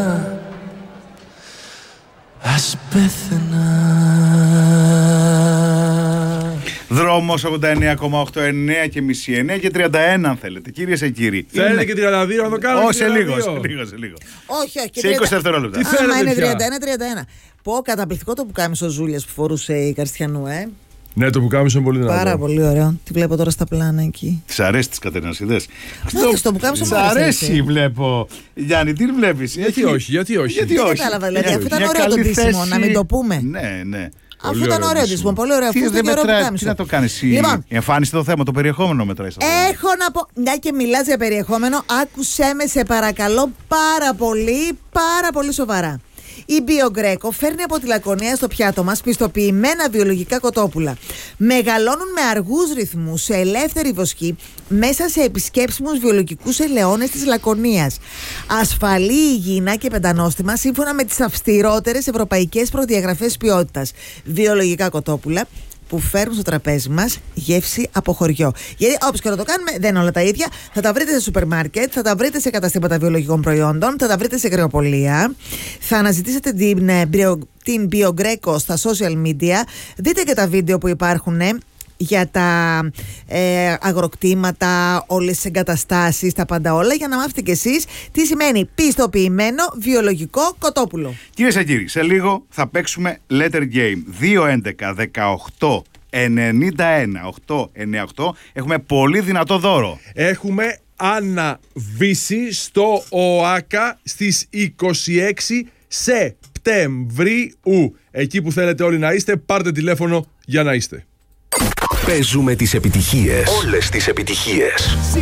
Ας πέθαινα. Δρόμος 89,8, 9 και μισή, 9 και 31 αν θέλετε. Κυρίες και κύριοι. Θέλετε και 32 να το κάνουμε? Όχι, σε λίγο. Όχι, Σε 20 δευτερόλεπτα. Τι θέλετε είναι πια? 31. Πω, καταπληκτικό το πουκάμισο Ζούλιας που φορούσε η Καρστιανού, Ναι, το πουκάμισο είναι πολύ δυνατό. Πάρα πολύ ωραίο. Τη βλέπω τώρα στα πλάνα εκεί. Της αρέσει της Κατερίνας, είδες? Όχι, το πουκάμισο Της μου αρέσει. αρέσει, βλέπω. Γιάννη, τι βλέπεις? Γιατί όχι? Γιατί όχι? Κατάλαβα, δηλαδή, αφού ήταν Μια ωραίο το καλή ντύσιμο, θέση. να μην το πούμε. Ναι. Αφού ήταν ωραίο ντύσιμο, πολύ ωραίο. Τι Αφού δεν ήταν ωραίο μετράει, τι πουκάμισο. να το κάνεις? Λοιπόν. Η εμφάνιση το θέμα, το περιεχόμενο μετράει. Έχω να πω, μια και μιλάς για περιεχόμενο, άκουσέ με σε παρακαλώ πάρα πολύ σοβαρά. Η BioGreco φέρνει από τη Λακωνία στο πιάτο μας πιστοποιημένα βιολογικά κοτόπουλα. Μεγαλώνουν με αργούς ρυθμούς σε ελεύθερη βοσκή μέσα σε επισκέψιμους βιολογικούς ελαιώνες της Λακωνίας. Ασφαλή, υγιεινά και πεντανόστιμα σύμφωνα με τις αυστηρότερες ευρωπαϊκές προδιαγραφές ποιότητας. Βιολογικά κοτόπουλα που φέρουν στο τραπέζι μας γεύση από χωριό. Γιατί όπως και να το κάνουμε, δεν είναι όλα τα ίδια. Θα τα βρείτε σε σούπερ μάρκετ, θα τα βρείτε σε καταστήματα βιολογικών προϊόντων, θα τα βρείτε σε κρεοπολία. Θα αναζητήσετε την BioGreco στα social media. Δείτε και τα βίντεο που υπάρχουν για τα αγροκτήματα, όλες τις εγκαταστάσεις, τα πάντα όλα, για να μάθετε κι εσείς τι σημαίνει πιστοποιημένο βιολογικό κοτόπουλο. Κυρίες και κύριοι, σε λίγο θα παίξουμε Letter Game 2-11-18-91-898. Έχουμε πολύ δυνατό δώρο. Έχουμε αναβήσει στο ΟΑΚΑ στις 26 Σεπτεμβρίου. Εκεί που θέλετε όλοι να είστε, πάρτε τηλέφωνο για να είστε. Παίζουμε τις επιτυχίες. Όλες τις επιτυχίες.